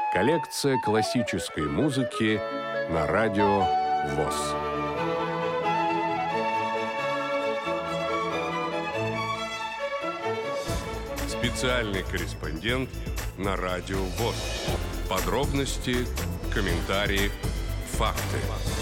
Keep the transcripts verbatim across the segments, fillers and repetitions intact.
Коллекция классической музыки на радио ВОС. Специальный корреспондент на радио ВОС. Подробности, комментарии, факты.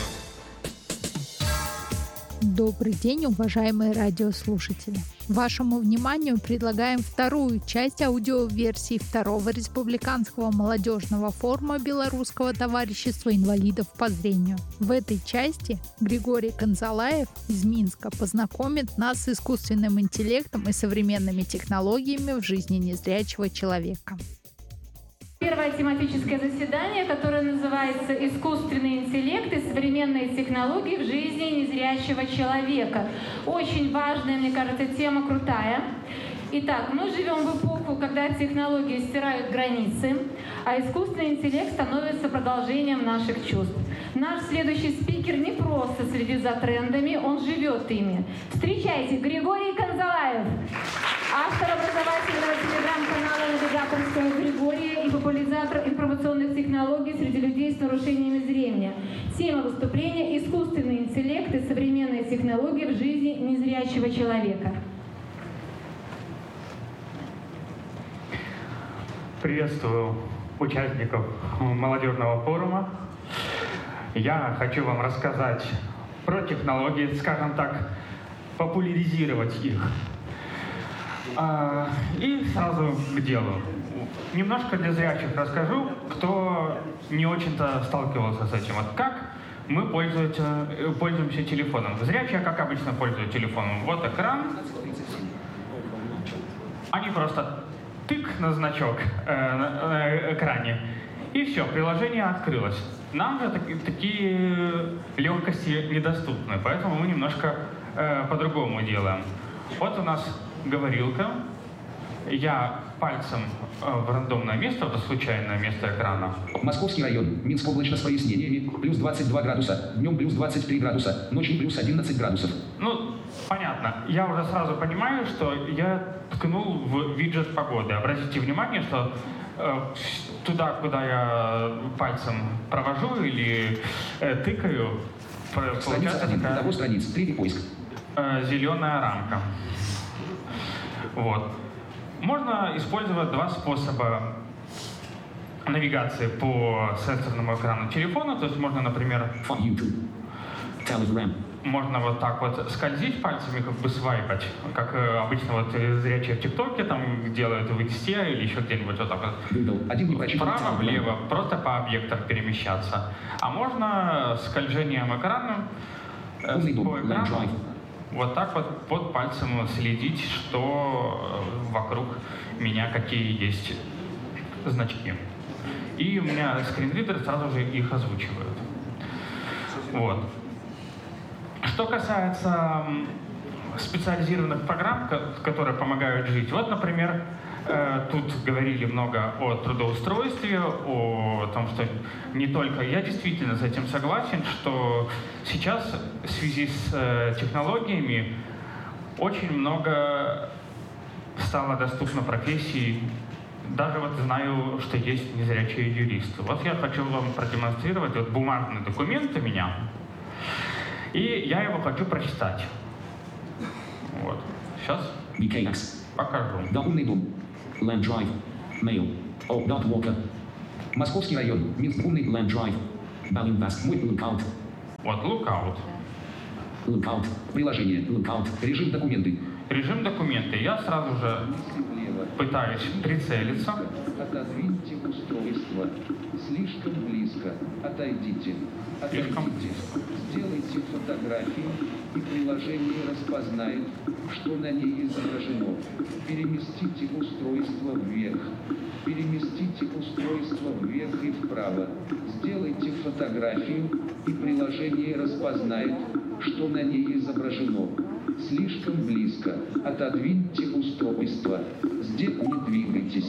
Добрый день, уважаемые радиослушатели! Вашему вниманию предлагаем вторую часть аудиоверсии второго республиканского молодежного форума Белорусского товарищества инвалидов по зрению. В этой части Григорий Конзалаев из Минска познакомит нас с искусственным интеллектом и современными технологиями в жизни незрячего человека. Первое тематическое заседание, которое называется «Искусственный интеллект и современные технологии в жизни незрячего человека». Очень важная, мне кажется, тема, крутая. Итак, мы живем в эпоху, когда технологии стирают границы, а искусственный интеллект становится продолжением наших чувств. Наш следующий спикер не просто следит за трендами, он живет ими. Встречайте, Григорий Конзалаев, автор образовательного телеграм-канала «Навигаторская Григория» и популяризатор информационных технологий среди людей с нарушениями зрения. Тема выступления «Искусственный интеллект и современные технологии в жизни незрячего человека». Приветствую участников молодежного форума. Я хочу вам рассказать про технологии, скажем так, популяризировать их. И сразу к делу. Немножко для зрячих расскажу, кто не очень-то сталкивался с этим. Вот как мы пользуемся, пользуемся телефоном. Зрячие, как обычно, пользуются телефоном. Вот экран. Они просто тык на значок э, на экране, и все, приложение открылось. Нам же так, такие легкости недоступны, поэтому мы немножко э, по-другому делаем. Вот у нас говорилка. Я пальцем э, в рандомное место, это случайное место экрана. Московский район. Минск облачно с прояснениями. Плюс двадцать два градуса. Днем плюс двадцать три градуса. Ночью плюс одиннадцать градусов. Ну, понятно. Я уже сразу понимаю, что я ткнул в виджет погоды. Обратите внимание, что э, туда, куда я пальцем провожу или э, тыкаю, Страница один. такая Того страниц. Третий поиск. Э, зеленая рамка. Вот. Можно использовать два способа навигации по сенсорному экрану телефона. То есть можно, например, YouTube. Telegram. Можно вот так вот скользить пальцами, как бы свайпать, как э, обычно вот зрячие в ТикТоке там делают в Инсте или еще где-нибудь вот так вот. Один Вправо, влево, просто по объектам перемещаться. А можно скольжением экрана э, по экрану вот так вот под пальцем следить, что вокруг меня какие есть значки. И у меня скринридер сразу же их озвучивает. Вот. Что касается специализированных программ, которые помогают жить, вот, например, тут говорили много о трудоустройстве, о том, что не только я действительно с этим согласен, что сейчас в связи с технологиями очень много стало доступно профессий. Даже вот знаю, что есть незрячие юристы. Вот я хочу вам продемонстрировать вот бумажный документ у меня. И я его хочу прочитать. Вот. Сейчас би кей экс. покажу. Доумный дом. Land Drive. Mail. О. Dot Walker. Московский район. Минск. Умный Land Drive. Балинваст. Мой Lookout. Вот Lookout. Lookout. Приложение. Lookout. Режим документы. Режим документы. Я сразу же пытаюсь прицелиться. Отодвиньте устройство. Слишком близко. Отойдите. Слишком Отойдите. Сделайте фотографию, и приложение распознает, что на ней изображено. Переместите устройство вверх. Переместите устройство вверх и вправо. Сделайте фотографию, и приложение распознает, что на ней изображено. Слишком близко. Отодвиньте устройство. Здесь не двигайтесь.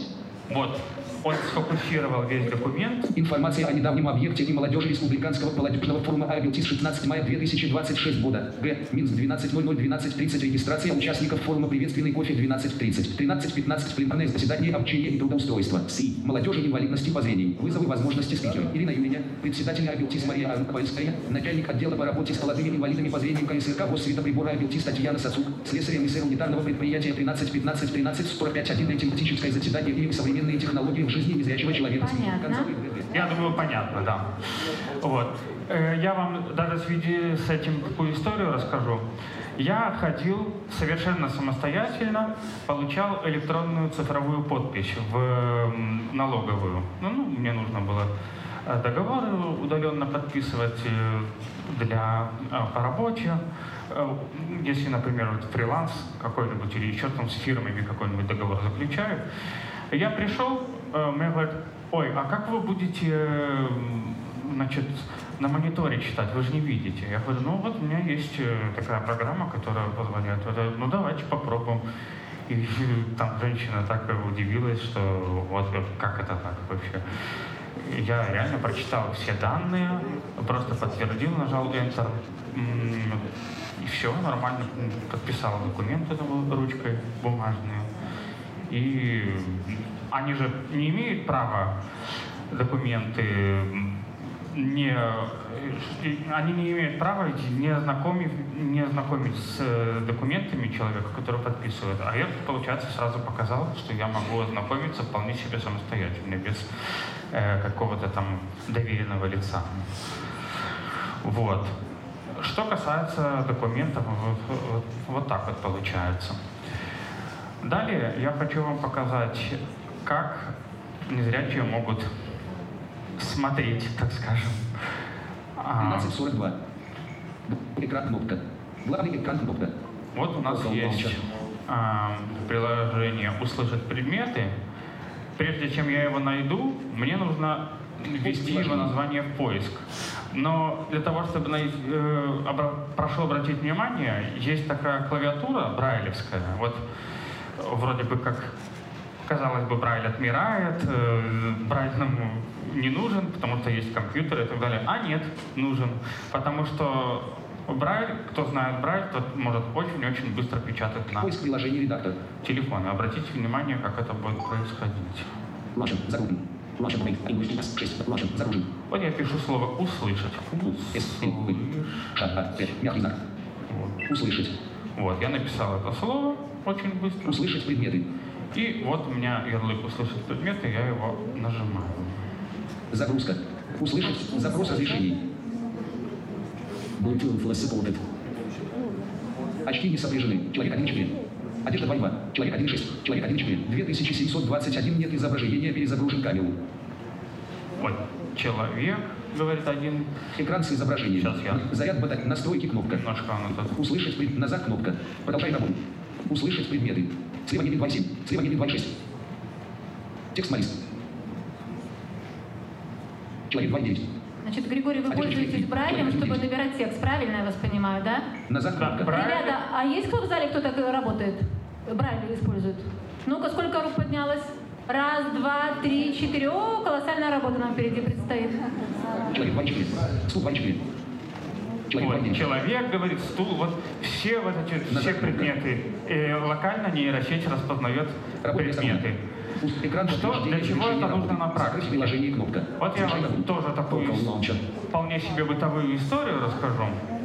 Вот, он сфокусировал весь документ. Информация о недавнем объекте и молодежи Республиканского молодежного форума АБЛТИС шестнадцатого мая две тысячи двадцать шестого года. Г. Минск двенадцать ноль ноль двенадцать тридцать. Регистрация участников форума «Приветственный кофе» двенадцать тридцать. тринадцать пятнадцать. Пленарное заседание обучения и трудоустройства. Си. Молодежи инвалидности по зрению. Вызовы возможности спикера. Ирина Юрьевна, председатель АБЛТИС Мария Арнквальская, начальник отдела по работе с молодыми инвалидами по зрению КСРК ГОС светоприбора АБЛТИС Татьяна Сацук, слесарем ИСР унитарного предприятия тринадцать пятнадцать тринадцать сорок пять один. Тематическое заседание или современные технологии в жизни незрячего человека. Понятно. Я думаю, понятно, да. Вот. Я вам даже в связи с этим такую историю расскажу. Я ходил совершенно самостоятельно, получал электронную цифровую подпись в налоговую. Ну, ну, мне нужно было договоры удаленно подписывать для, по работе. Если, например, вот фриланс какой-нибудь или еще там с фирмами какой-нибудь договор заключаю, я пришел, мне говорят: ой, а как вы будете, значит, на мониторе читать? Вы же не видите. Я говорю: ну вот у меня есть такая программа, которая позволяет. Ну давайте попробуем. И там женщина так удивилась, что вот как это так вообще. Я реально прочитал все данные, просто подтвердил, нажал Enter, и все, нормально подписал документы ручкой бумажные. И они же не имеют права документы не, они не имеют права не ознакомить, не ознакомить с документами человека, который подписывает. А я, получается, сразу показал, что я могу ознакомиться вполне себе самостоятельно, без э, какого-то там доверенного лица. Вот. Что касается документов, вот, вот, вот так вот получается. Далее я хочу вам показать, как незрячие могут смотреть, так скажем. двенадцать сорок два. Экран кнопка. Главный экран кнопка. Вот у нас есть а, приложение «Услышать предметы». Прежде чем я его найду, мне нужно ввести его название в поиск. Но для того, чтобы найти, э, обра... прошу обратить внимание, есть такая клавиатура брайлевская. Вот вроде бы как, казалось бы, Брайль отмирает, э, Брайль нам не нужен, потому что есть компьютер и так далее. А нет, нужен, потому что Брайль, кто знает Брайль, тот может очень-очень быстро печатать на поиск приложения редактор. телефоне. Обратите внимание, как это будет происходить. Лашен, загружен. Лашен, шесть, Лашен, загружен. Вот я пишу слово «услышать». Услышать. Услышать. Вот, я написал это слово очень быстро. Услышать предметы. И вот у меня ярлык «Услышать предметы», я его нажимаю. Загрузка. Услышать. Запрос разрешений. Bluetooth supported. Очки не сопряжены. Человек один четыре. Одежда два два. Человек один шесть. Человек один четыре. две тысячи семьсот двадцать один. Нет изображения. Перезагружен камеру. Вот. Человек, говорит один. Экран с изображением. Сейчас я. Заряд батареи. Настройки кнопка. Немножко он этот. Услышать пред... Назад кнопка. Продолжай работу. Услышать предметы. Слева не два семь. Слева не два шесть. Текст малист. Человек два девять. Значит, Григорий, вы пользуетесь Брайлем, чтобы набирать текст, правильно я вас понимаю, да? Назад кнопка. Ребята, а есть кто в зале, кто так работает? Брайль использует? Ну-ка, сколько рук поднялось? Раз, два, три, четыре. О, колоссальная работа нам впереди предстоит. Человек два четыре. Стул два четыре. Человек, вот, человек, говорит, стул, вот все вот эти все предметы. И локально нейросеть распознает предметы. Экран, что, для чего это нужно на практике? Вот я вам тоже такую вполне себе бытовую историю расскажу.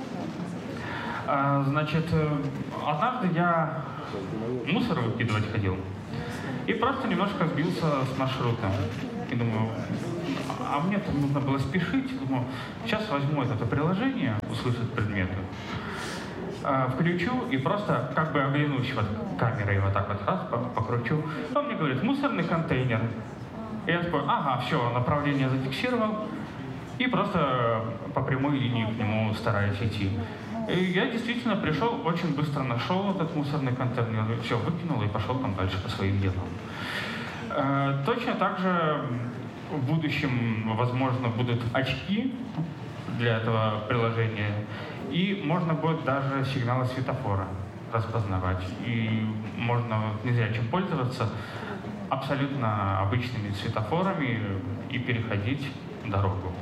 А, значит, однажды я мусор выкидывать ходил и просто немножко сбился с маршрута. И думаю, а мне-то нужно было спешить. Думаю, сейчас возьму это приложение, услышать предметы, включу и просто как бы оглянусь вот камерой вот так вот раз покручу. Он мне говорит: мусорный контейнер. И я такой: ага, все, направление зафиксировал и просто по прямой линии к нему стараюсь идти. И я действительно пришел, очень быстро нашел этот мусорный контейнер, все выкинул и пошел там дальше по своим делам. Точно так же в будущем, возможно, будут очки для этого приложения. И можно будет даже сигналы светофора распознавать. И можно незрячим пользоваться, абсолютно обычными светофорами и переходить дорогу.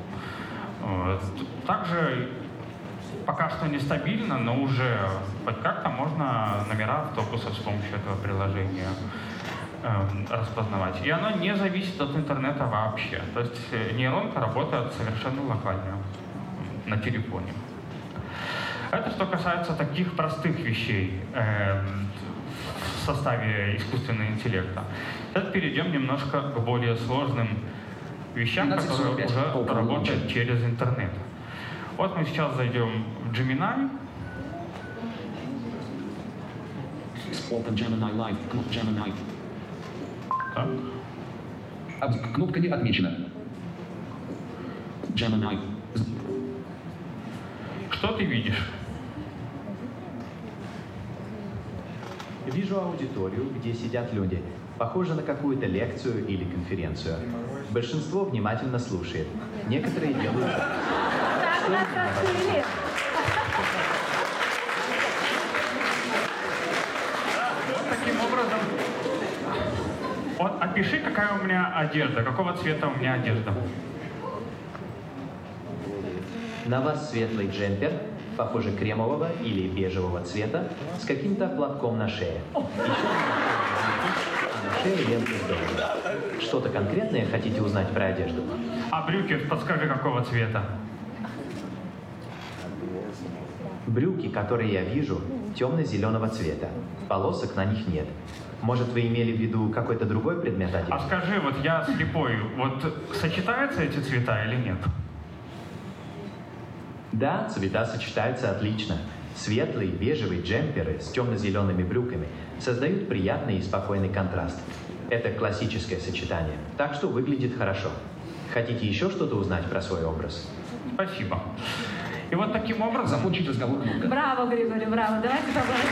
Также пока что нестабильно, но уже хоть как-то можно номера автобусов с помощью этого приложения распознавать. И оно не зависит от интернета вообще. То есть нейронка работает совершенно локально на телефоне. Это что касается таких простых вещей э, в составе искусственного интеллекта. Сейчас перейдем немножко к более сложным вещам, которые уже работают через интернет. Вот мы сейчас зайдем в Gemini. Open Gemini Live. Gemini. Так. Кнопка не отмечена. Gemini. Что ты видишь? Вижу аудиторию, где сидят люди. Похоже на какую-то лекцию или конференцию. Большинство внимательно слушает. Некоторые делают... Что именно? Таким образом, вот опиши, какая у меня одежда, какого цвета у меня одежда. На вас светлый джемпер, похоже, кремового или бежевого цвета, с каким-то платком на шее. Еще а на шее лента с долларом. Что-то конкретное хотите узнать про одежду? А брюки, подскажи, какого цвета? Брюки, которые я вижу, темно-зеленого цвета. Полосок на них нет. Может, вы имели в виду какой-то другой предмет одежды? А скажи, вот я слепой, вот сочетаются эти цвета или нет? Да, цвета сочетаются отлично. Светлые, бежевые джемперы с темно-зелеными брюками создают приятный и спокойный контраст. Это классическое сочетание, так что выглядит хорошо. Хотите еще что-то узнать про свой образ? Спасибо. И вот таким образом... Закончить разговор кнопка. Браво, Григорий, браво. Давайте поговорим.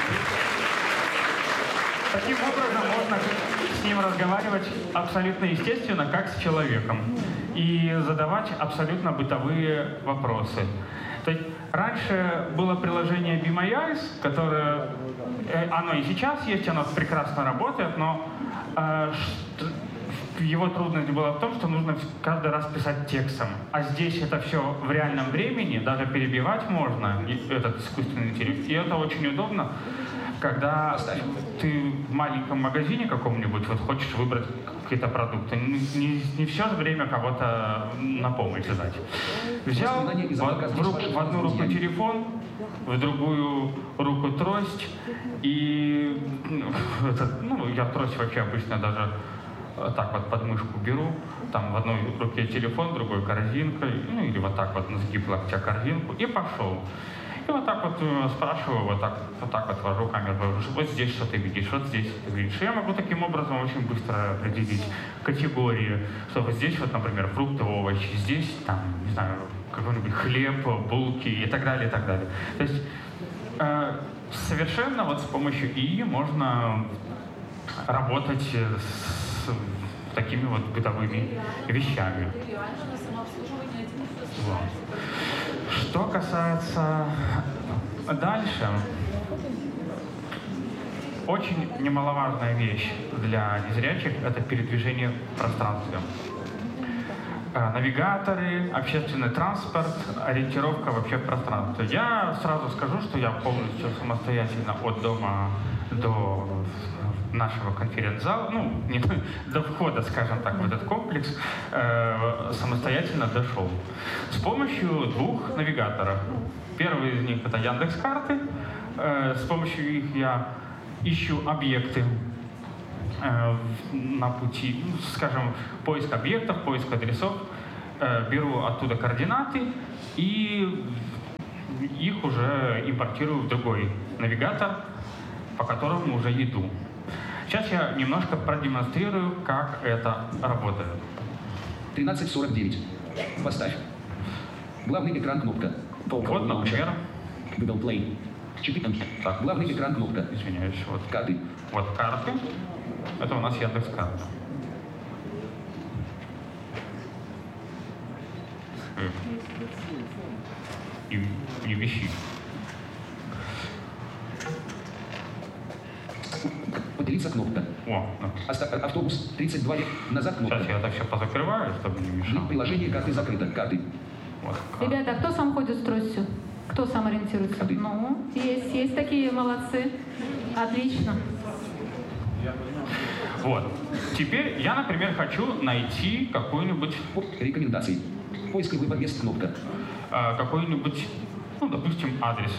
Таким образом можно с ним разговаривать абсолютно естественно, как с человеком. И задавать абсолютно бытовые вопросы. То есть раньше было приложение Be My Eyes, которое... Оно и сейчас есть, оно прекрасно работает, но э, его трудность была в том, что нужно каждый раз писать текстом. А здесь это все в реальном времени, даже перебивать можно, этот искусственный интеллект. И это очень удобно, когда ты в маленьком магазине каком-нибудь вот хочешь выбрать какие-то продукты. Не, не, не все же время кого-то на помощь ждать. Взял в, в, руку, в одну руку телефон, в другую руку трость. И это, ну, я трость вообще обычно даже так вот под мышку беру. Там в одной руке телефон, в другой корзинка. Ну или вот так вот на сгиб локтя корзинку. И пошел. И вот так вот спрашиваю, вот так, вот так вот вожу камеру, вот здесь что ты видишь, вот здесь что ты видишь. И я могу таким образом очень быстро определить категории, что вот здесь вот, например, фрукты, овощи, здесь, там, не знаю, какой-нибудь хлеб, булки и так далее, и так далее. То есть э, совершенно вот с помощью ИИ можно работать с такими вот бытовыми вещами. Вот. Что касается дальше, очень немаловажная вещь для незрячих – это передвижение в пространстве. Навигаторы, общественный транспорт, ориентировка вообще в пространстве. Я сразу скажу, что я полностью самостоятельно от дома до нашего конференц-зала, ну, не, до входа, скажем так, в этот комплекс, э, самостоятельно дошел. С помощью двух навигаторов. Первый из них — это Яндекс.Карты. Э, с помощью их я ищу объекты э, на пути, ну, скажем, поиск объектов, поиск адресов. Э, беру оттуда координаты и их уже импортирую в другой навигатор, по которому уже иду. Сейчас я немножко продемонстрирую, как это работает. тринадцать сорок девять. Поставь. Главный экран кнопка. Вот, например. Google Play. Так, главный экран кнопка. Извиняюсь. Вот. Карты. Вот карты. Это у нас Яндекс.Карта. И, и вещи. Поделиться кнопка. О, ну. Автобус тридцать два. Назад кнопка. Сейчас я это все позакрываю, чтобы не мешало. Приложение карты закрыто. Карты. Вот. Ребята, кто сам ходит с тростью? Кто сам ориентируется? Карты. Ну, есть, есть такие молодцы. Отлично. Вот. Теперь я, например, хочу найти какую-нибудь... Рекомендации. Поиск и выбор мест кнопка. Э, какой-нибудь, ну, допустим, адрес.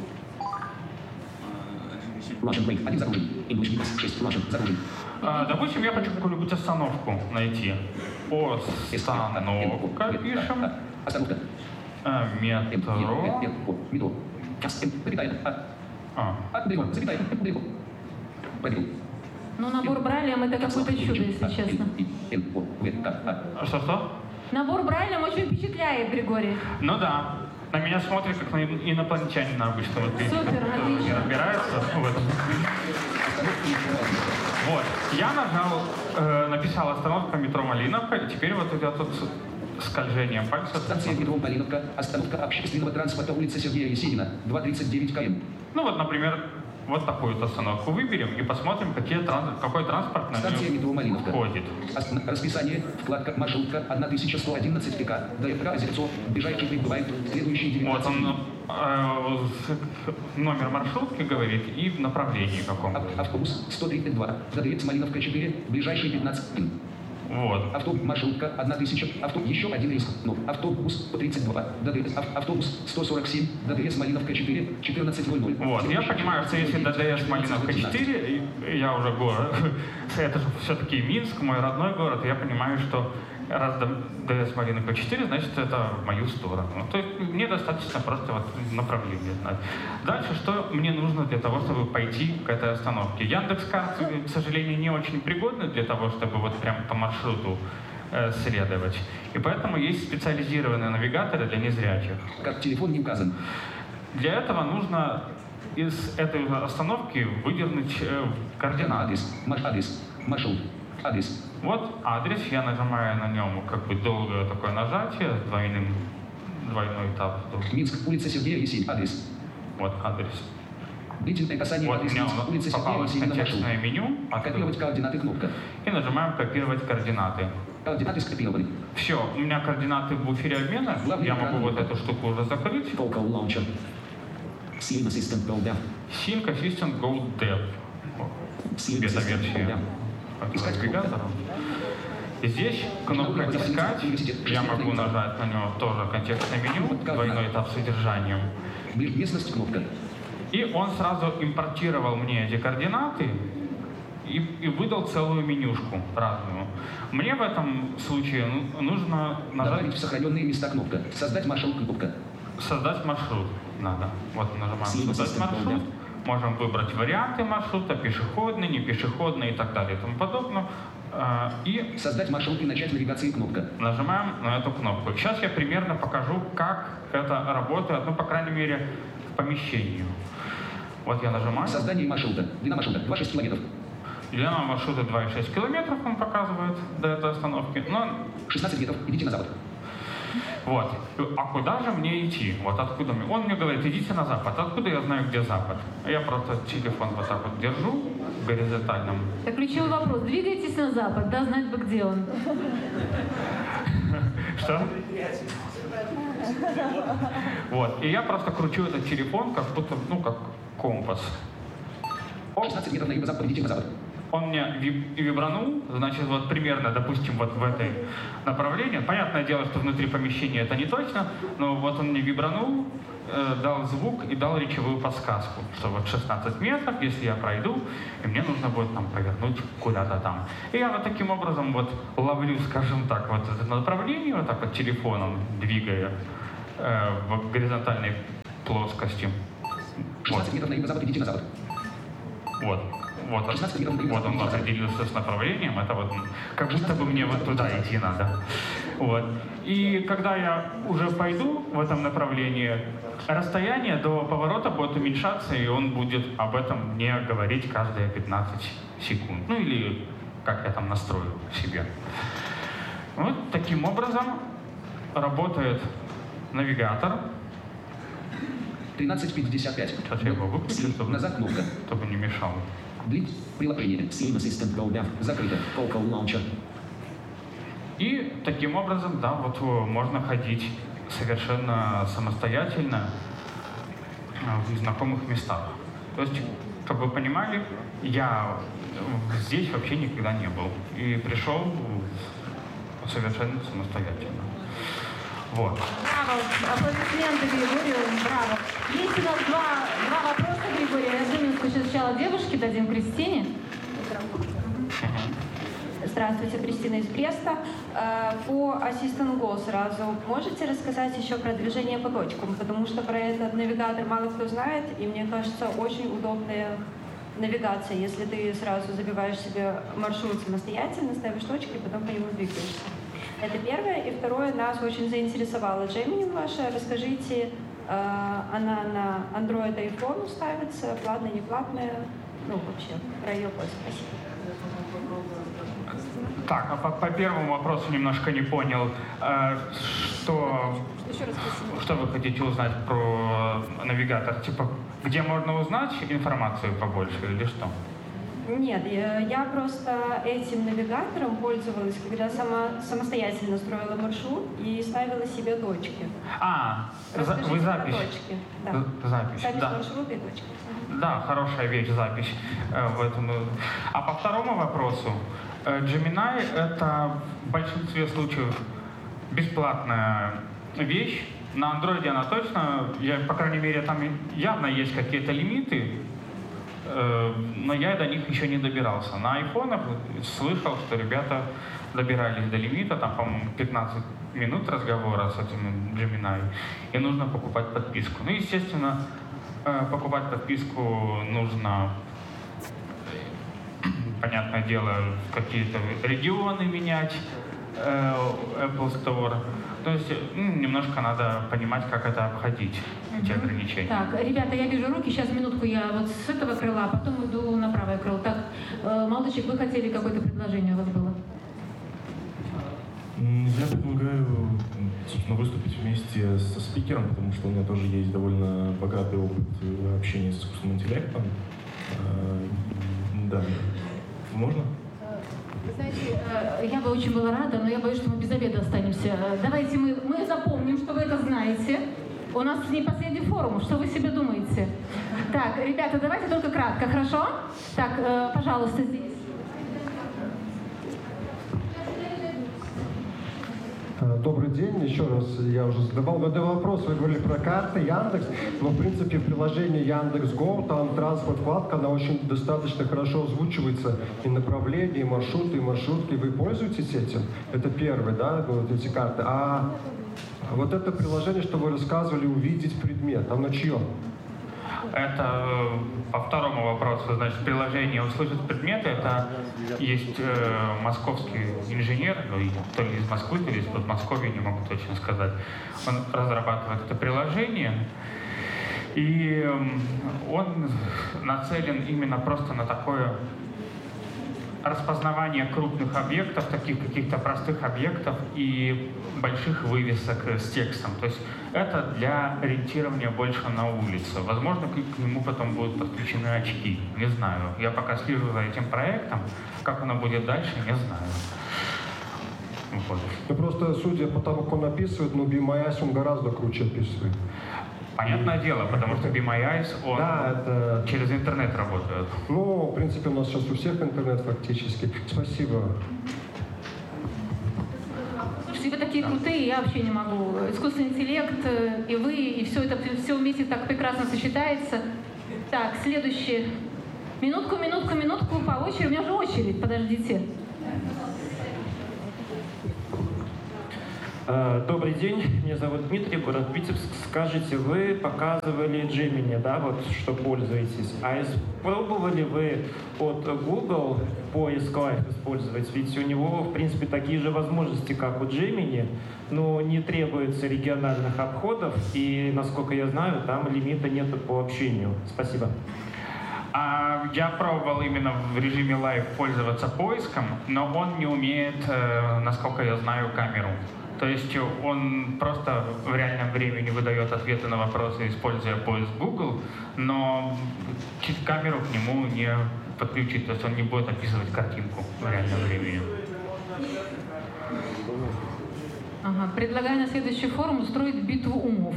Russian Wave. Один загружен. English Mix шесть. Russian. Загружен. Э, допустим, я хочу какую-нибудь остановку найти. Остановка пишем. Остановка. Э, метро. Метро. Запятая. А. Запятая. Победил. Ну, набор Брайлем это какое-то чудо, если честно. Что-что? Набор Брайлем очень впечатляет, Григорий. Ну да. На меня смотрят как на инопланетянина обычно. Вот, Супер, отлично. Не разбирается в этом. Вот. Я нажал, э, написал остановка метро Малиновка, и теперь вот идет тут скольжение пальца. Станция метро Малиновка. Остановка общественного транспорта улица Сергея Есенина. два тридцать девять километров. Ну вот, например, вот такую вот остановку выберем и посмотрим, какие транс... какой транспорт на Станция метро нее Малиновка. входит. Расписание. Вкладка маршрутка тысяча сто одиннадцать ПК. ДФК Озерцо. Ближайший прибывает. Следующий девятнадцать. Вот он э, номер маршрутки говорит и направление каком. Автобус сто тридцать два. ДДС Малиновка четыре. Ближайший пятнадцать. Вот. Автобус маршрутка тысяча. Автобус еще один рейс. Ну, автобус тридцать два. ДДС. Автобус сто сорок семь. ДДС Малиновка четыре. четырнадцать ноль ноль. Вот. Я понимаю, что если ДДС Малиновка четыре, я уже город, это же все-таки Минск, мой родной город, я понимаю, что раз ДДС Малиновка четыре, значит, это в мою сторону. То есть мне достаточно просто вот направление знать. Дальше, что мне нужно для того, чтобы пойти к этой остановке? Яндекс.Карты, к сожалению, не очень пригодны для того, чтобы вот прям по маршруту э, следовать. И поэтому есть специализированные навигаторы для незрячих. Как телефон не указан. Для этого нужно из этой остановки выдернуть э, координаты. Адрес. Адрес. Маршрут. Адрес. Вот адрес, я нажимаю на нем как бы долгое такое нажатие с двойным, двойной этап. Минск, улица Сергея Есенина, адрес. Вот адрес. Длительное касание Вот у адрес меня Минск, улица Сергея попалось Есенина, маршрут. контекстное меню. Копировать координаты кнопка. И нажимаем копировать координаты. Координаты скопированы. Все, у меня координаты в буфере обмена. Главный я могу экран. вот эту штуку уже закрыть. Focal launcher. Sync Assistant Go Down. Sync Assistant Go Dev. Бета-версия. Искать Навигатором. Здесь кнопка «Искать». Я могу нажать на него тоже контекстное меню, двойной этап с содержанием. Местность кнопка. И он сразу импортировал мне эти координаты и, и выдал целую менюшку разную. Мне в этом случае нужно нажать... Добавить в сохраненные места кнопка. Создать маршрут кнопка. Создать маршрут надо. Вот нажимаем «Создать маршрут». Можем выбрать варианты маршрута, пешеходный, не пешеходный и так далее и тому подобное. И создать маршрут и начать навигации кнопка. Нажимаем на эту кнопку. Сейчас я примерно покажу, как это работает, ну, по крайней мере, в помещении. Вот я нажимаю. Создание маршрута. Длина маршрута два целых шесть километров. Длина маршрута два целых шесть километров он показывает до этой остановки. Но... шестнадцать метров. Идите на запад. Вот. А куда же мне идти? Вот откуда мне? Он мне говорит, идите на запад. Откуда я знаю, где запад? Я просто телефон вот так вот держу в горизонтальном. Так, ключевой вопрос. Двигайтесь на запад, да, знать бы, где он. Что? Вот. И я просто кручу этот телефон, как будто, ну, как компас. шестнадцать метров на юго-запад. Идите на запад. Он мне вибранул, значит, вот примерно, допустим, вот в этой направлении. Понятное дело, что внутри помещения это не точно, но вот он мне вибранул, э, дал звук и дал речевую подсказку, что вот шестнадцать метров, если я пройду, и мне нужно будет там повернуть куда-то там. И я вот таким образом вот ловлю, скажем так, вот это направление, вот так вот телефоном двигая э, в горизонтальной плоскости. шестнадцать метров на юго-запад. Идите на запад. Вот. Вот, вот он определился с направлением, это вот как будто бы мне вот туда идти надо. Вот. И когда я уже пойду в этом направлении, расстояние до поворота будет уменьшаться, и он будет об этом мне говорить каждые пятнадцать секунд. Ну или как я там настрою себе. Вот таким образом работает навигатор. тринадцать пятьдесят пять. Сейчас я его выключу, чтобы, назад кнопка. чтобы не мешал. Длить. Приложение. Stream Assistant Go Dev. Закрыто. Call Launcher. И таким образом, да, вот можно ходить совершенно самостоятельно в знакомых местах. То есть, чтобы вы понимали, я здесь вообще никогда не был. И пришел совершенно самостоятельно. Вот. Браво. Аплодисменты Григорию. Браво. Есть у нас два, два вопроса, Григорий. Я думаю, что сначала девушке дадим Кристине. Здравствуйте, Кристина из Бреста. По Assistant Go сразу можете рассказать еще про движение по точкам, потому что про этот навигатор мало кто знает, и мне кажется, очень удобная навигация, если ты сразу забиваешь себе маршрут самостоятельно, ставишь точки, и потом по нему двигаешься. Это первое. И второе, нас очень заинтересовала Gemini ваша. Расскажите, она на Android и iPhone ставится, платная, не платная, ну вообще про ее пользу. Спасибо. Так, а по, по первому вопросу немножко не понял, э, что, что вы хотите узнать про навигатор? Типа, где можно узнать информацию побольше или что? Нет, я, я просто этим навигатором пользовалась, когда сама самостоятельно строила маршрут и ставила себе точки. А, за, вы запись. Точки. Да. Запись, запись да. маршрута и точки. Да, хорошая вещь, запись э, в этом. А по второму вопросу, э, Gemini — это в большинстве случаев бесплатная вещь. На Android она точно, я, по крайней мере, там явно есть какие-то лимиты, э, но я до них еще не добирался. На айфонах слышал, что ребята добирались до лимита, там, по-моему, пятнадцать минут разговора с этим Gemini, и нужно покупать подписку. Ну, естественно, покупать подписку нужно, понятное дело, какие-то регионы менять, э, Apple Store. То есть ну, немножко надо понимать, как это обходить, эти mm-hmm. ограничения. Так, ребята, я вижу руки. Сейчас, минутку, я вот с этого крыла, а потом иду на правое крыло. Так, э, молодочек, вы хотели какое-то предложение у вас было? Я предлагаю, собственно, выступить вместе со спикером, потому что у меня тоже есть довольно богатый опыт общения с искусственным интеллектом. Да. Можно? Вы знаете, я бы очень была рада, но я боюсь, что мы без обеда останемся. Давайте мы, мы запомним, что вы это знаете. У нас не последний форум, что вы себе думаете? Так, ребята, давайте только кратко, хорошо? Так, пожалуйста, здесь. Добрый день, еще раз, я уже задавал вопрос, вы говорили про карты Яндекс, но в принципе в приложении Яндекс.Го, там транспорт вкладка, она очень достаточно хорошо озвучивается, и направления, и маршруты, и маршрутки, вы пользуетесь этим? Это первое, да, вот эти карты. А вот это приложение, что вы рассказывали, увидеть предмет, оно чье? Это по второму вопросу, значит, приложение «Услышать предметы» — это есть э, московский инженер, ну, то ли из Москвы, то ли из Подмосковья, не могу точно сказать. Он разрабатывает это приложение, и э, он нацелен именно просто на такое распознавание крупных объектов, таких каких-то простых объектов и больших вывесок с текстом. То есть это для ориентирования больше на улицу. Возможно, к нему потом будут подключены очки. Не знаю. Я пока слежу за этим проектом. Как оно будет дальше, не знаю. Вот. Ну просто, судя по тому, как он описывает, ну, Be My Eyes он гораздо круче описывает. Понятное дело, потому что Be My Eyes, он да, это... через интернет работает. Ну, в принципе, у нас сейчас у всех интернет фактически. Спасибо. Слушайте, вы такие крутые, я вообще не могу. Искусственный интеллект, и вы, и все это все вместе так прекрасно сочетается. Так, следующий. Минутку, минутку, минутку, по очереди. У меня же очередь, подождите. Добрый день, меня зовут Дмитрий, город Витебск. Скажите, вы показывали Gemini, да, вот что пользуетесь. А пробовали вы от Google поиск Live использовать? Ведь у него, в принципе, такие же возможности, как у Gemini, но не требуется региональных обходов, и, насколько я знаю, там лимита нету по общению. Спасибо. А я пробовал именно в режиме Live пользоваться поиском, но он не умеет, насколько я знаю, камеру. То есть он просто в реальном времени выдает ответы на вопросы, используя поиск Google, но камеру к нему не подключить, то есть он не будет описывать картинку в реальном времени. Ага. Предлагаю на следующий форум устроить битву умов.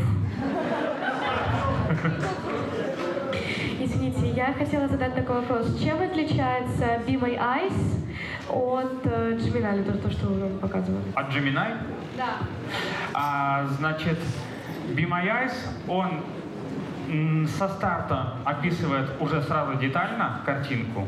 Извините, я хотела задать такой вопрос. Чем отличается Be My Eyes от э, Gemini, то, то, что вы нам показывали? От Gemini? Да. А, значит, Be My Eyes, он м, со старта описывает уже сразу детально картинку,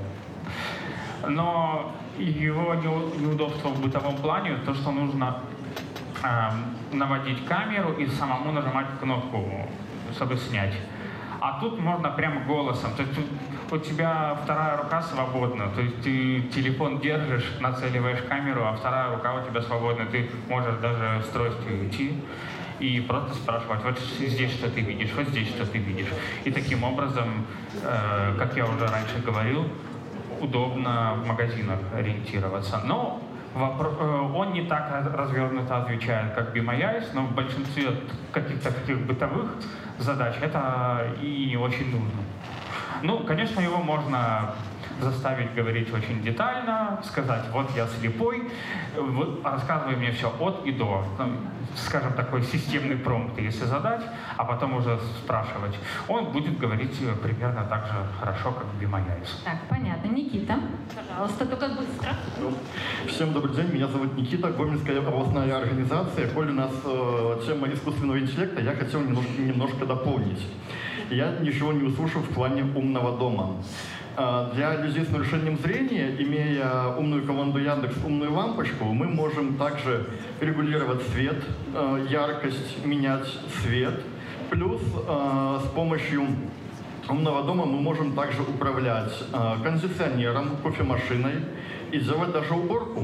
но его неудобство в бытовом плане, то, что нужно э, наводить камеру и самому нажимать кнопку, чтобы снять. А тут можно прямо голосом. То есть у тебя вторая рука свободна. То есть ты телефон держишь, нацеливаешь камеру, а вторая рука у тебя свободна. Ты можешь даже с тростью идти и просто спрашивать, вот здесь что ты видишь, вот здесь что ты видишь. И таким образом, э, как я уже раньше говорил, удобно в магазинах ориентироваться. Но вопро- он не так развернуто отвечает, как Be My Eyes, но в большинстве каких-то таких бытовых задач это и не очень нужно. Ну, конечно, его можно заставить говорить очень детально, сказать, вот я слепой, вот, рассказывай мне все от и до. Там, скажем, такой системный промпт, если задать, а потом уже спрашивать. Он будет говорить примерно так же хорошо, как Be My Eyes. Так, понятно. Никита, пожалуйста, только быстро. Всем добрый день, меня зовут Никита, Гомельская областная организация. Коль у нас э, тема искусственного интеллекта, я хотел немножко, немножко дополнить. Я ничего не услышал в плане умного дома. Для людей с нарушением зрения, имея умную команду Яндекс, умную лампочку, мы можем также регулировать свет, яркость, менять свет. Плюс с помощью умного дома мы можем также управлять кондиционером, кофемашиной и делать даже уборку.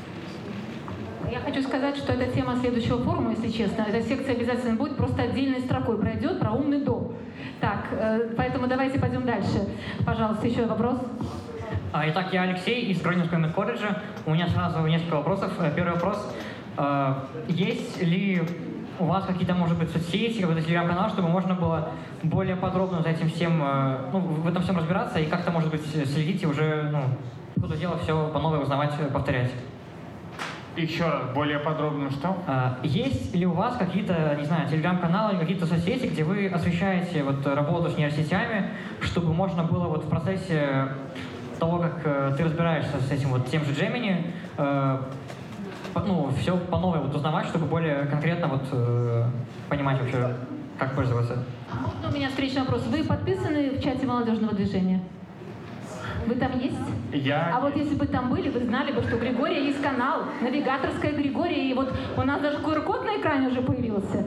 Я хочу сказать, что это тема следующего форума, если честно. Эта секция обязательно будет, просто отдельной строкой пройдет про умный дом. Так, поэтому давайте пойдем дальше. Пожалуйста, еще вопрос. Итак, я Алексей из Гродненского медколледжа. У меня сразу несколько вопросов. Первый вопрос. Есть ли у вас какие-то, может быть, соцсети, какой-то телеграм-канал, чтобы можно было более подробно за этим всем, ну, в этом всем разбираться и как-то, может быть, следить и уже, ну, по ходу дела все по новой узнавать, повторять? Еще раз, более подробно что? Есть ли у вас какие-то, не знаю, телеграм-каналы, какие-то соцсети, где вы освещаете вот работу с нейросетями, чтобы можно было вот в процессе того, как э, ты разбираешься с этим вот тем же Gemini, э, ну, все по новой вот узнавать, чтобы более конкретно вот э, понимать вообще, как пользоваться? У меня встречный вопрос. Вы подписаны в чате молодежного движения? Вы там есть? Я... А вот если бы там были, вы знали бы, что у Григория есть канал, навигаторская Григория, и вот у нас даже ку ар код на экране уже появился.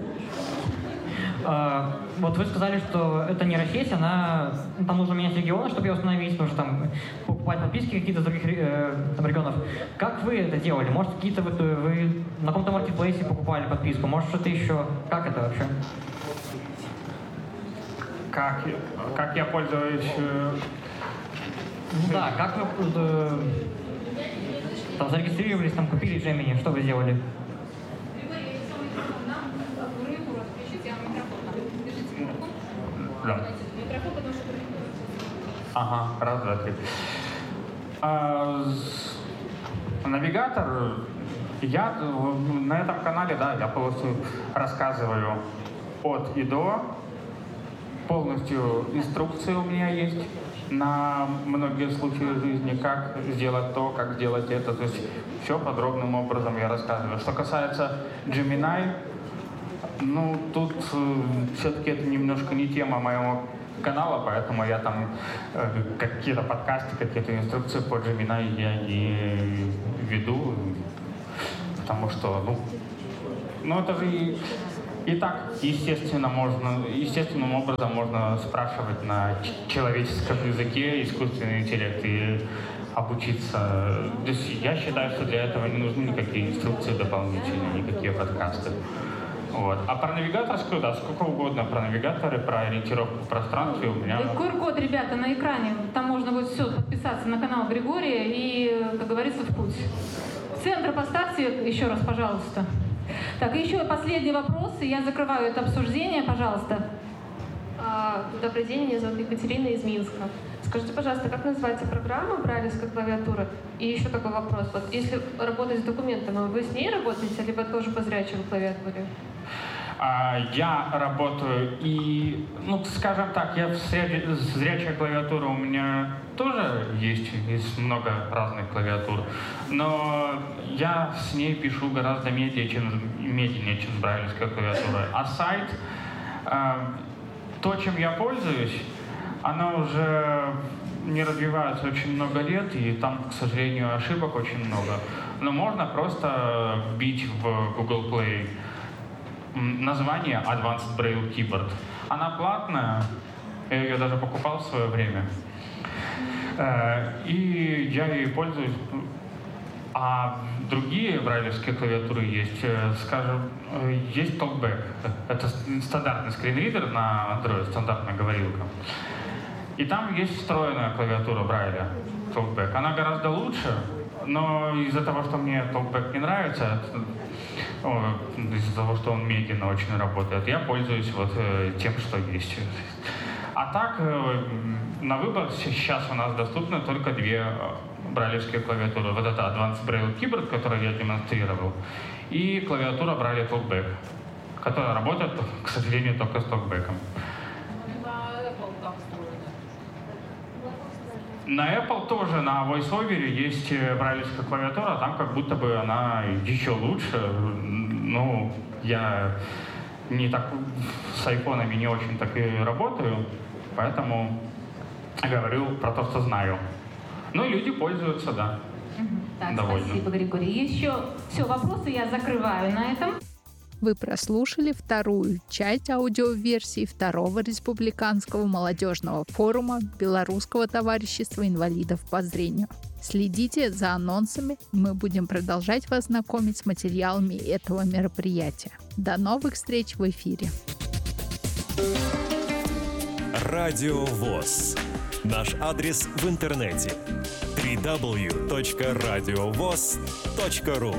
А, вот вы сказали, что это нейросеть, она, там нужно менять регионы, чтобы ее установить, нужно там покупать подписки какие-то других э, там, регионов. Как вы это делали? Может, какие-то вот, вы на каком-то маркетплейсе покупали подписку, может, что-то еще? Как это вообще? Как, как я пользуюсь... Э... Ну да, как вы э, там зарегистрировались, там купили Gemini, что вы сделали? Да. Ага, раз, два, три. А, навигатор, я на этом канале, да, я полностью рассказываю от и до, полностью инструкции у меня есть на многие случаи жизни, как сделать то, как сделать это, то есть все подробным образом я рассказываю. Что касается Gemini, ну тут э, все-таки это немножко не тема моего канала, поэтому я там э, какие-то подкасты, какие-то инструкции по Gemini я не веду, потому что, ну, ну это же и, и так, естественно, можно, естественным образом можно спрашивать на человеческом языке искусственный интеллект и обучиться. То есть я считаю, что для этого не нужны никакие инструкции дополнительные, никакие подкасты. Вот. А про навигаторскую, да, сколько угодно про навигаторы, про ориентировку в пространстве у меня... ку ар код, ребята, на экране. Там можно будет все подписаться на канал Григория и, как говорится, в путь. В центр поставьте еще раз, пожалуйста. Так, и еще последний вопрос, и я закрываю это обсуждение, пожалуйста. Добрый день, меня зовут Екатерина из Минска. Скажите, пожалуйста, как называется программа брайлевской клавиатуры? И еще такой вопрос. Вот если работать с документами, вы с ней работаете, либо тоже по зрячей клавиатуре? Я работаю и, ну, скажем так, я зрячая клавиатура у меня тоже есть, есть много разных клавиатур, но я с ней пишу гораздо медленнее, чем, медленнее, чем с брайлевской клавиатурой. А сайт, то, чем я пользуюсь, оно уже не развивается очень много лет, и там, к сожалению, ошибок очень много. Но можно просто вбить в Google Play название Advanced Braille Keyboard. Она платная, я ее даже покупал в свое время. И я ей пользуюсь. А другие брайлевские клавиатуры есть, скажем, есть TalkBack. Это стандартный скринридер на Android, стандартная говорилка. И там есть встроенная клавиатура Брайля, TalkBack. Она гораздо лучше, но из-за того, что мне TalkBack не нравится, из-за того, что он медленно очень работает, я пользуюсь вот тем, что есть. А так, на выбор сейчас у нас доступны только две брайлевские клавиатуры. Вот это Advanced Braille Keyboard, который я демонстрировал, и клавиатура Braille TalkBack, которая работает, к сожалению, только с TalkBack. На Apple тоже, на VoiceOver есть брайлевская клавиатура, там как будто бы она еще лучше. Ну, я не так с айфонами не очень так и работаю, поэтому говорю про то, что знаю. Ну, люди пользуются, да. Так, довольно. Спасибо, Григорий. Еще все, вопросы я закрываю на этом. Вы прослушали вторую часть аудиоверсии второго республиканского молодежного форума Белорусского товарищества инвалидов по зрению. Следите за анонсами, мы будем продолжать вас знакомить с материалами этого мероприятия. До новых встреч в эфире. Радио ВОС. Наш адрес в интернете дабл ю дабл ю дабл ю точка радиовос точка ру.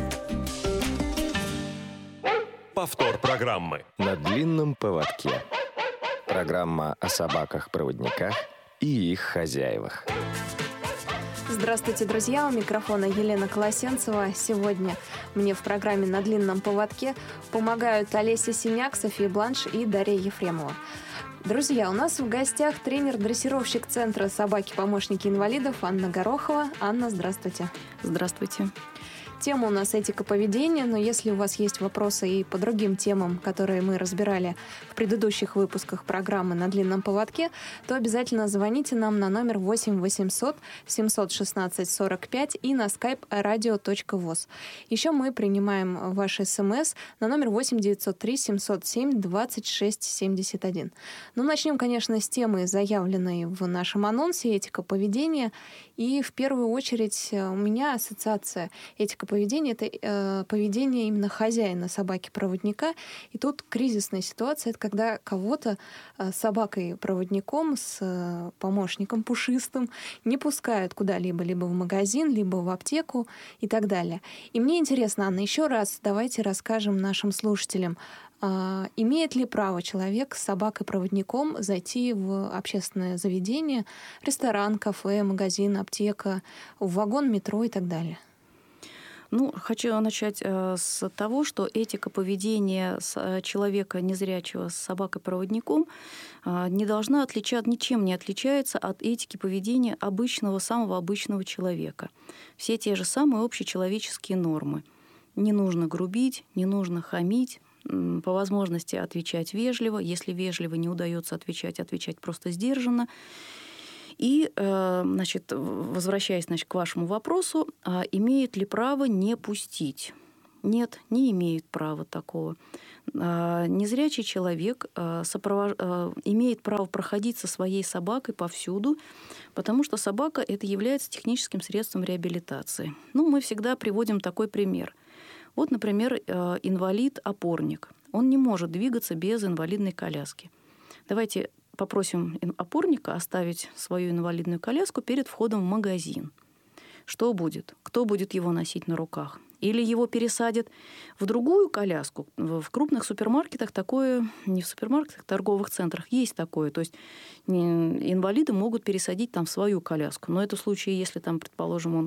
Повтор программы. На длинном поводке. Программа о собаках-проводниках и их хозяевах. Здравствуйте, друзья! У микрофона Елена Колосенцева. Сегодня мне в программе «На длинном поводке» помогают Олеся Синяк, София Бланш и Дарья Ефремова. Друзья, у нас в гостях тренер-дрессировщик Центра «Собаки-помощники инвалидов» Анна Горохова. Анна, здравствуйте. Здравствуйте. Тема у нас этика поведения, но если у вас есть вопросы и по другим темам, которые мы разбирали в предыдущих выпусках программы «На длинном поводке», то обязательно звоните нам на номер восемь восемьсот семьсот шестнадцать сорок пять и на skype radio точка voz. Еще мы принимаем ваши смс на номер восемь девятьсот три семьсот семь двадцать шесть семьдесят один. Ну, начнем, конечно, с темы, заявленной в нашем анонсе «Этика поведения». И в первую очередь у меня ассоциация этика поведения — это э, поведение именно хозяина собаки-проводника. И тут кризисная ситуация — это когда кого-то э, собакой-проводником с э, помощником пушистым не пускают куда-либо, либо в магазин, либо в аптеку и так далее. И мне интересно, Анна, еще раз давайте расскажем нашим слушателям, Uh, имеет ли право человек с собакой-проводником зайти в общественное заведение, ресторан, кафе, магазин, аптека, в вагон метро и так далее? Ну, хочу начать э, с того, что этика поведения с, человека незрячего с собакой-проводником э, не должна отличаться, ничем не отличается от этики поведения обычного, самого обычного человека. Все те же самые общечеловеческие нормы. Не нужно грубить, не нужно хамить, по возможности отвечать вежливо. Если вежливо не удается отвечать, отвечать просто сдержанно. И, значит, возвращаясь, значит, к вашему вопросу, имеет ли право не пустить? Нет, не имеет права такого. Незрячий человек сопров... имеет право проходить со своей собакой повсюду, потому что собака — это является техническим средством реабилитации. Ну, мы всегда приводим такой пример. Вот, например, инвалид-опорник. Он не может двигаться без инвалидной коляски. Давайте попросим опорника оставить свою инвалидную коляску перед входом в магазин. Что будет? Кто будет его носить на руках? или его пересадят в другую коляску. В крупных супермаркетах такое, не в супермаркетах, в торговых центрах есть такое. То есть инвалиды могут пересадить там в свою коляску. Но это в случае, если там, предположим,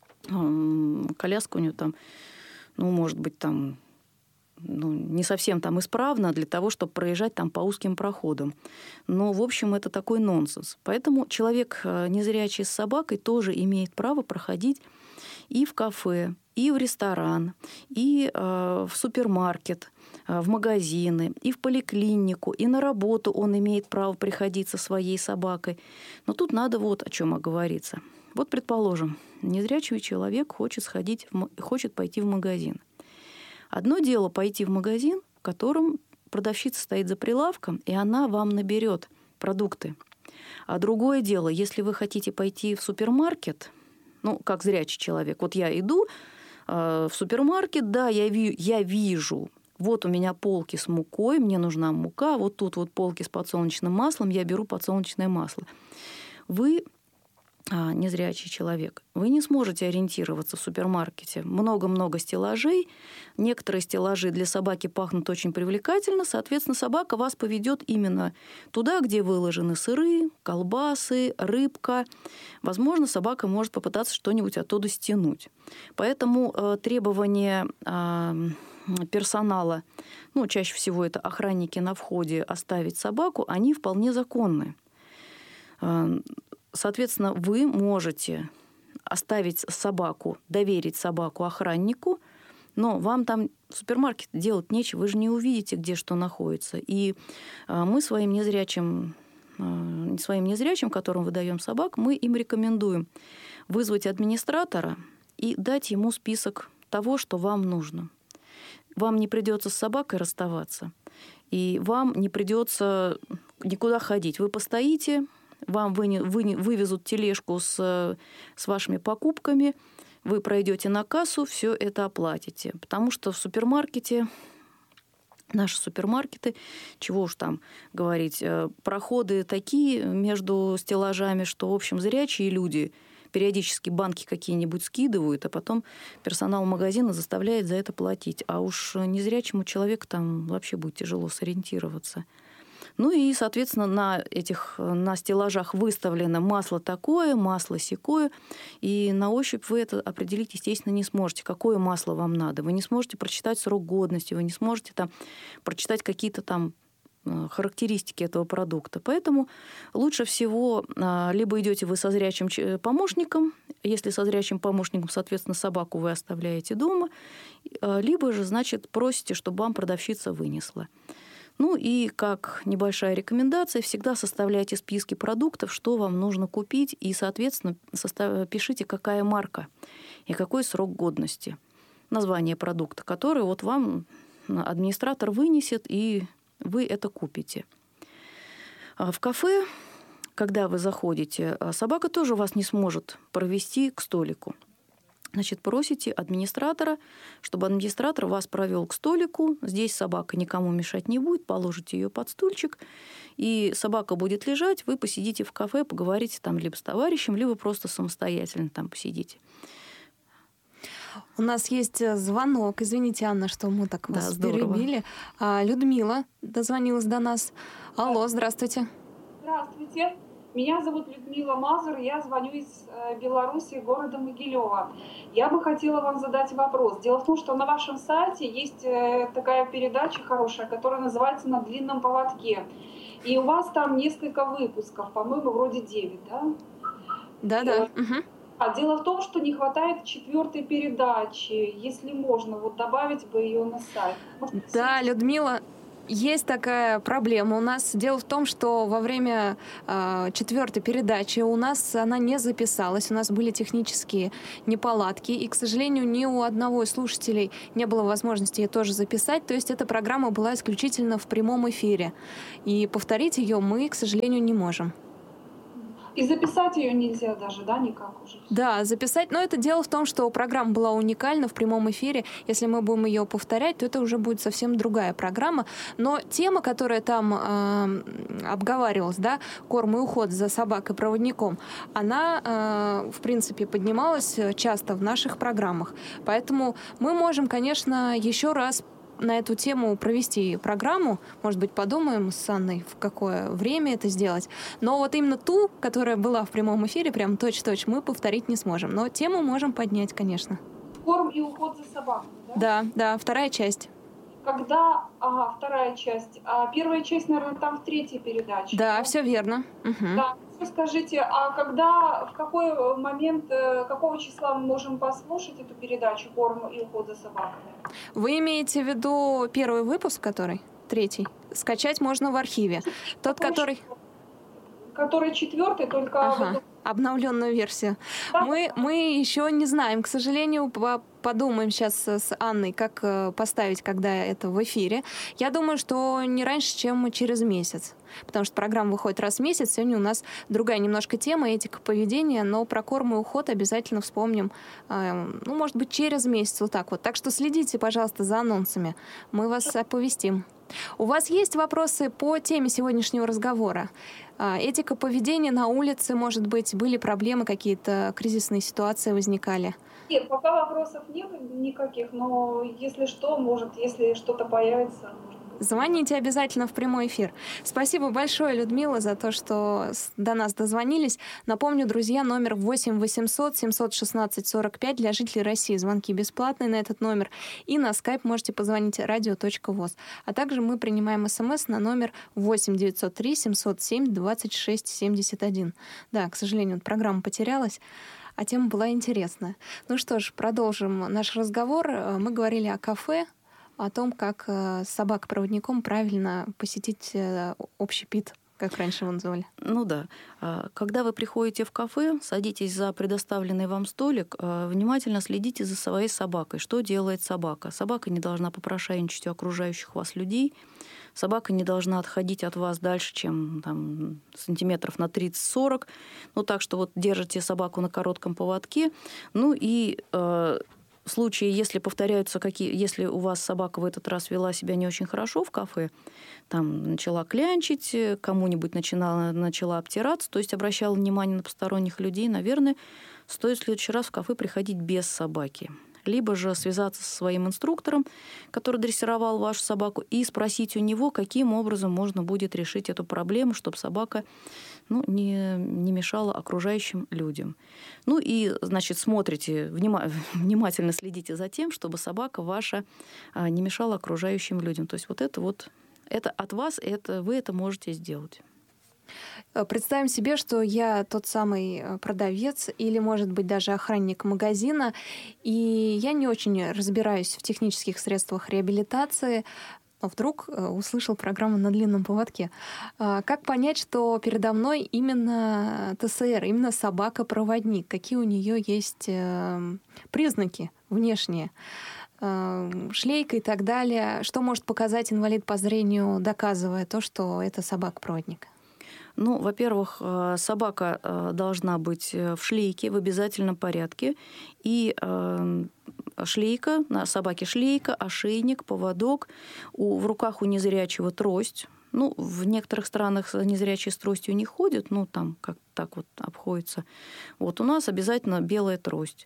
он коляска у него там, ну, может быть, там, ну, не совсем там исправна для того, чтобы проезжать там по узким проходам. Но, в общем, это такой нонсенс. Поэтому человек незрячий с собакой тоже имеет право проходить и в кафе, и в ресторан, и э, в супермаркет, э, в магазины, и в поликлинику, и на работу он имеет право приходить со своей собакой. Но тут надо вот о чем оговориться. Вот, предположим, незрячий человек хочет сходить, в, хочет пойти в магазин. Одно дело пойти в магазин, в котором продавщица стоит за прилавком, и она вам наберет продукты. А другое дело, если вы хотите пойти в супермаркет, ну, как зрячий человек, вот я иду э, в супермаркет, да, я, ви, я вижу, вот у меня полки с мукой, мне нужна мука, вот тут вот полки с подсолнечным маслом, я беру подсолнечное масло. Вы а, незрячий человек, вы не сможете ориентироваться в супермаркете. Много-много стеллажей. Некоторые стеллажи для собаки пахнут очень привлекательно. Соответственно, собака вас поведет именно туда, где выложены сыры, колбасы, рыбка. Возможно, собака может попытаться что-нибудь оттуда стянуть. Поэтому э, требования э, персонала, ну, чаще всего это охранники на входе, оставить собаку, они вполне законны. Соответственно, вы можете оставить собаку, доверить собаку охраннику, но вам там в супермаркете делать нечего, вы же не увидите, где что находится. И мы своим незрячим, своим незрячим, которым выдаем собак, мы им рекомендуем вызвать администратора и дать ему список того, что вам нужно. Вам не придется с собакой расставаться, и вам не придется никуда ходить. Вы постоите, вам вы, вы, вывезут тележку с, с вашими покупками, вы пройдете на кассу, все это оплатите. Потому что в супермаркете, наши супермаркеты, чего уж там говорить, проходы такие между стеллажами, что, в общем, зрячие люди периодически банки какие-нибудь скидывают, а потом персонал магазина заставляет за это платить. А уж незрячему человеку там вообще будет тяжело сориентироваться. Ну и, соответственно, на этих на стеллажах выставлено масло такое, масло сякое, и на ощупь вы это определить, естественно, не сможете, какое масло вам надо. Вы не сможете прочитать срок годности, вы не сможете там прочитать какие-то там характеристики этого продукта. Поэтому лучше всего либо идете вы со зрячим помощником, если со зрячим помощником, соответственно, собаку вы оставляете дома, либо же, значит, просите, чтобы вам продавщица вынесла. Ну и как небольшая рекомендация, всегда составляйте списки продуктов, что вам нужно купить, и, соответственно, состав... пишите, какая марка и какой срок годности. Название продукта, который вот вам администратор вынесет, и вы это купите. В кафе, когда вы заходите, собака тоже вас не сможет провести к столику. Значит, просите администратора, чтобы администратор вас провел к столику. Здесь собака никому мешать не будет, положите ее под стульчик, и собака будет лежать, вы посидите в кафе, поговорите там либо с товарищем, либо просто самостоятельно там посидите. У нас есть звонок. Извините, Анна, что мы так вас да, перебили. Людмила дозвонилась до нас. Алло, здравствуйте. Здравствуйте. Меня зовут Людмила Мазур, я звоню из Беларуси, города Могилева. Я бы хотела вам задать вопрос. Дело в том, что на вашем сайте есть такая передача хорошая, которая называется «На длинном поводке». И у вас там несколько выпусков, по-моему, вроде девять, да? Да-да. Угу. А дело в том, что не хватает четвертой передачи. Если можно, вот добавить бы ее на сайт. Может, да, Людмила, есть такая проблема у нас. Дело в том, что во время э, четвертой передачи у нас она не записалась. У нас были технические неполадки. И, к сожалению, ни у одного из слушателей не было возможности ее тоже записать. То есть эта программа была исключительно в прямом эфире. И повторить ее мы, к сожалению, не можем. И записать ее нельзя даже, да, никак уже? Да, записать. Но это дело в том, что программа была уникальна в прямом эфире. Если мы будем ее повторять, то это уже будет совсем другая программа. Но тема, которая там э, обговаривалась, да, корм и уход за собакой-проводником, она, э, в принципе, поднималась часто в наших программах. Поэтому мы можем, конечно, еще раз на эту тему провести программу. Может быть, подумаем с Анной, в какое время это сделать. Но вот именно ту, которая была в прямом эфире, прям точь-в-точь, мы повторить не сможем. Но тему можем поднять, конечно. Корм и уход за собакой, да? Да, да, вторая часть. Когда... Ага, вторая часть. А первая часть, наверное, там в третьей передаче. Да, да? Все верно. Угу. Да. Скажите, а когда, в какой момент, какого числа мы можем послушать эту передачу «Корм и уход за собаками»? Вы имеете в виду первый выпуск, который? Третий? Скачать можно в архиве. Тот, который... Который четвертый, только... Ага. Обновленную версию. Да. Мы, мы еще не знаем, к сожалению, подумаем сейчас с Анной, как поставить, когда это в эфире. Я думаю, что не раньше, чем через месяц. Потому что программа выходит раз в месяц. Сегодня у нас другая немножко тема, этика поведения, но про корм и уход обязательно вспомним, ну, может быть, через месяц, вот так вот. Так что следите, пожалуйста, за анонсами. Мы вас оповестим. У вас есть вопросы по теме сегодняшнего разговора? Этика поведения на улице, может быть, были проблемы, какие-то кризисные ситуации возникали? Нет, пока вопросов нет никаких, но если что, может, если что-то появится... Звоните обязательно в прямой эфир. Спасибо большое, Людмила, за то, что до нас дозвонились. Напомню, друзья, номер восемь восемьсот семьсот шестнадцать сорок пять для жителей России. Звонки бесплатные на этот номер. И на скайп можете позвонить радио точка воз. А также мы принимаем смс на номер восемь девятьсот три семьсот семь двадцать шесть семьдесят один. Да, к сожалению, программа потерялась, а тема была интересная. Ну что ж, продолжим наш разговор. Мы говорили о кафе, о том, как с собакой-проводником правильно посетить общепит, как раньше его называли. Ну да. Когда вы приходите в кафе, садитесь за предоставленный вам столик, внимательно следите за своей собакой. Что делает собака? Собака не должна попрошайничать у окружающих вас людей. Собака не должна отходить от вас дальше, чем там, сантиметров на тридцать-сорок. Ну так что вот держите собаку на коротком поводке. Ну и... В случае, если повторяются какие, если у вас собака в этот раз вела себя не очень хорошо в кафе, там начала клянчить, кому-нибудь начинала, начала обтираться, то есть обращала внимание на посторонних людей, наверное, стоит в следующий раз в кафе приходить без собаки. Либо же связаться со своим инструктором, который дрессировал вашу собаку, и спросить у него, каким образом можно будет решить эту проблему, чтобы собака ну, не, не мешала окружающим людям. Ну и, значит, смотрите, внима- внимательно следите за тем, чтобы собака ваша а, не мешала окружающим людям. То есть вот это вот, это от вас, это, вы это можете сделать. Представим себе, что я тот самый продавец или, может быть, даже охранник магазина, и я не очень разбираюсь в технических средствах реабилитации, но вдруг услышал программу «На длинном поводке». Как понять, что передо мной именно ТСР, именно собака-проводник? Какие у нее есть признаки внешние? Шлейка и так далее. Что может показать инвалид по зрению, доказывая то, что это собака-проводник? Ну, во-первых, собака должна быть в шлейке в обязательном порядке. И шлейка, на собаке шлейка, ошейник, поводок. У, в руках у незрячего трость. Ну, в некоторых странах незрячие с тростью не ходят, ну, там как так вот обходится. Вот у нас обязательно белая трость.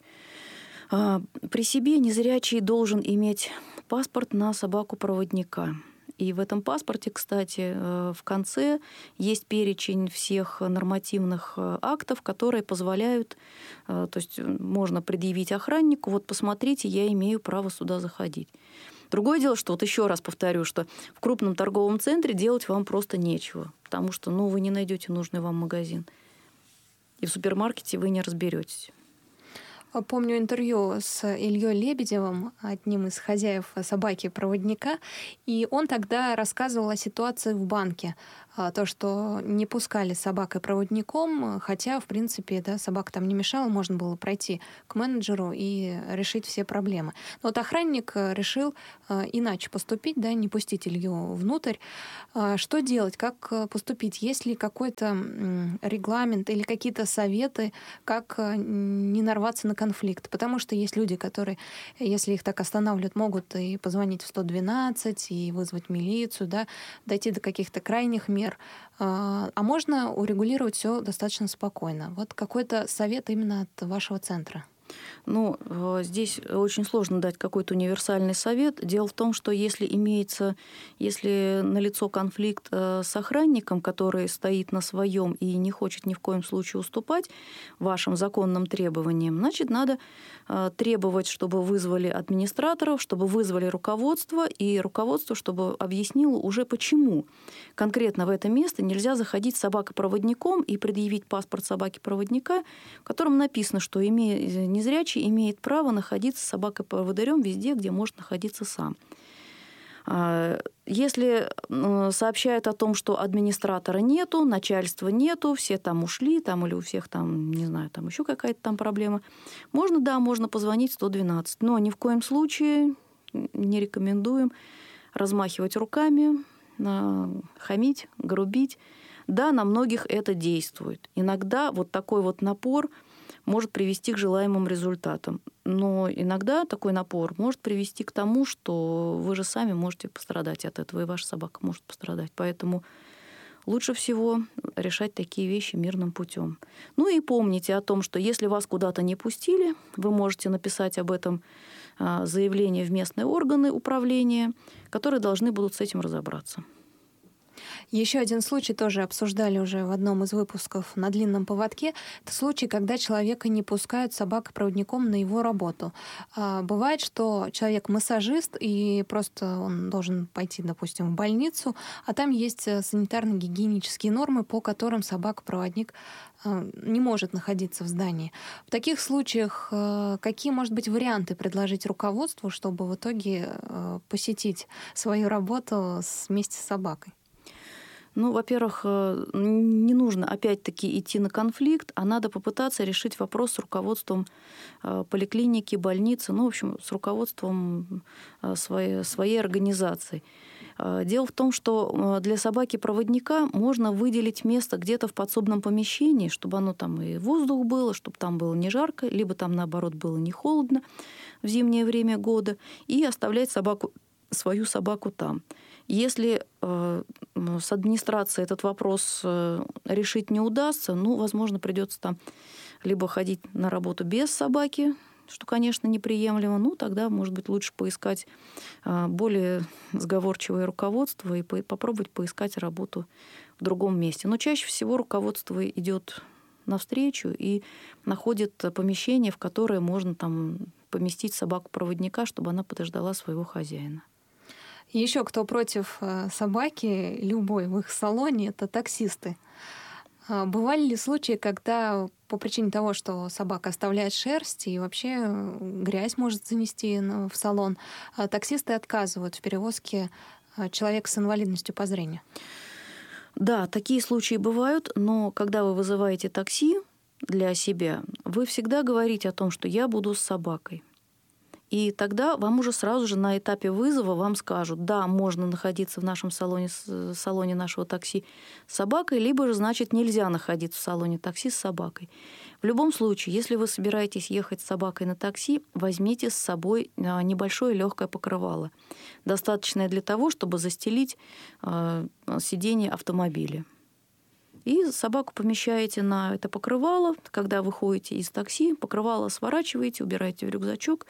При себе незрячий должен иметь паспорт на собаку-проводника. И в этом паспорте, кстати, в конце есть перечень всех нормативных актов, которые позволяют, то есть можно предъявить охраннику, вот посмотрите, я имею право сюда заходить. Другое дело, что вот еще раз повторю, что в крупном торговом центре делать вам просто нечего, потому что ну, вы не найдете нужный вам магазин. И в супермаркете вы не разберетесь. Помню интервью с Ильей Лебедевым, одним из хозяев собаки-проводника, и он тогда рассказывал о ситуации в банке. То, что не пускали с собакой-проводником, хотя, в принципе, да, собака там не мешала, можно было пройти к менеджеру и решить все проблемы. Но вот охранник решил иначе поступить, да, не пустить Илью внутрь. Что делать, как поступить? Есть ли какой-то регламент или какие-то советы, как не нарваться на конфликт? Потому что есть люди, которые, если их так останавливают, могут и позвонить в сто двенадцать, и вызвать милицию, да, дойти до каких-то крайних мер. А можно урегулировать все достаточно спокойно. Вот какой-то совет именно от вашего центра. Ну, здесь очень сложно дать какой-то универсальный совет. Дело в том, что если имеется, если налицо конфликт с охранником, который стоит на своем и не хочет ни в коем случае уступать вашим законным требованиям, значит, надо требовать, чтобы вызвали администраторов, чтобы вызвали руководство, и руководство, чтобы объяснило уже, почему конкретно в это место нельзя заходить с собакой-проводником и предъявить паспорт собаки-проводника, в котором написано, что имеет незрячий имеет право находиться с собакой-поводырем везде, где может находиться сам. Если сообщают о том, что администратора нету, начальства нету, все там ушли, там, или у всех там, не знаю, там еще какая-то там проблема, можно, да, можно позвонить в сто двенадцать, но ни в коем случае не рекомендуем размахивать руками, хамить, грубить. Да, на многих это действует. Иногда вот такой вот напор может привести к желаемым результатам. Но иногда такой напор может привести к тому, что вы же сами можете пострадать от этого, и ваша собака может пострадать. Поэтому лучше всего решать такие вещи мирным путем. Ну и помните о том, что если вас куда-то не пустили, вы можете написать об этом заявление в местные органы управления, которые должны будут с этим разобраться. Еще один случай тоже обсуждали уже в одном из выпусков на длинном поводке. Это случай, когда человека не пускают собакой-проводником на его работу. Бывает, что человек массажист, и просто он должен пойти, допустим, в больницу, а там есть санитарно-гигиенические нормы, по которым собака-проводник не может находиться в здании. В таких случаях какие, может быть, варианты предложить руководству, чтобы в итоге посетить свою работу вместе с собакой? Ну, во-первых, не нужно опять-таки идти на конфликт, а надо попытаться решить вопрос с руководством поликлиники, больницы, ну, в общем, с руководством своей, своей организации. Дело в том, что для собаки-проводника можно выделить место где-то в подсобном помещении, чтобы оно там и воздух было, чтобы там было не жарко, либо там, наоборот, было не холодно в зимнее время года, и оставлять собаку, свою собаку там. Если э, с администрацией этот вопрос э, решить не удастся, ну, возможно, придется там либо ходить на работу без собаки, что, конечно, неприемлемо, ну, тогда, может быть, лучше поискать э, более сговорчивое руководство и по- попробовать поискать работу в другом месте. Но чаще всего руководство идет навстречу и находит помещение, в которое можно там поместить собаку-проводника, чтобы она подождала своего хозяина. Еще кто против собаки, любой в их салоне, это таксисты. Бывали ли случаи, когда по причине того, что собака оставляет шерсть и вообще грязь может занести в салон, таксисты отказывают в перевозке человека с инвалидностью по зрению? Да, такие случаи бывают, но когда вы вызываете такси для себя, вы всегда говорите о том, что я буду с собакой. И тогда вам уже сразу же на этапе вызова вам скажут, да, можно находиться в нашем салоне, салоне нашего такси с собакой, либо же, значит, нельзя находиться в салоне такси с собакой. В любом случае, если вы собираетесь ехать с собакой на такси, возьмите с собой небольшое легкое покрывало, достаточное для того, чтобы застелить сиденье автомобиля. И собаку помещаете на это покрывало, когда выходите из такси, покрывало сворачиваете, убираете в рюкзачок,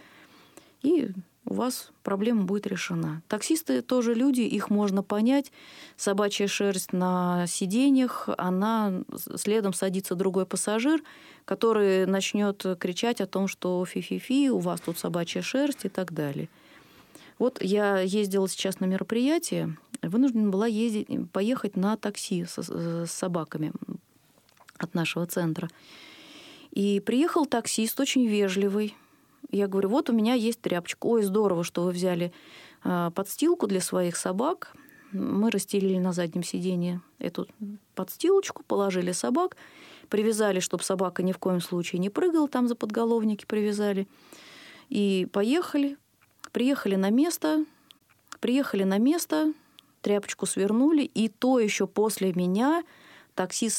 и у вас проблема будет решена. Таксисты тоже люди, их можно понять. Собачья шерсть на сиденьях, она следом садится другой пассажир, который начнет кричать о том, что фи-фи-фи, у вас тут собачья шерсть и так далее. Вот я ездила сейчас на мероприятие, вынуждена была ездить, поехать на такси с, с собаками от нашего центра. И приехал таксист очень вежливый. Я говорю, вот у меня есть тряпочка. Ой, здорово, что вы взяли подстилку для своих собак. Мы расстелили на заднем сиденье эту подстилочку, положили собак, привязали, чтобы собака ни в коем случае не прыгала, там за подголовники привязали. И поехали. Приехали на место, приехали на место, тряпочку свернули, и то еще после меня таксист